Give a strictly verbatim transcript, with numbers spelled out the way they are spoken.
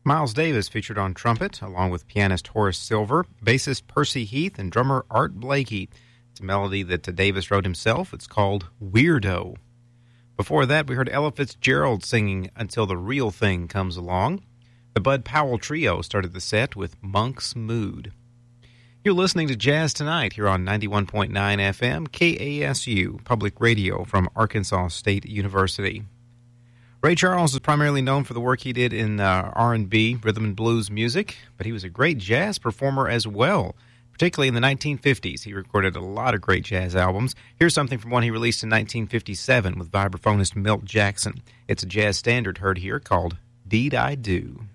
Miles Davis featured on trumpet, along with pianist Horace Silver, bassist Percy Heath, and drummer Art Blakey. It's a melody that Davis wrote himself. It's called Weirdo. Before that, we heard Ella Fitzgerald singing Until the Real Thing Comes Along. The Bud Powell Trio started the set with Monk's Mood. You're listening to Jazz Tonight here on ninety-one point nine F M, K A S U, public radio from Arkansas State University. Ray Charles is primarily known for the work he did in uh, R and B, rhythm and blues music, but he was a great jazz performer as well, particularly in the nineteen fifties. He recorded a lot of great jazz albums. Here's something from one he released in nineteen fifty-seven with vibraphonist Milt Jackson. It's a jazz standard heard here called Deed I Do.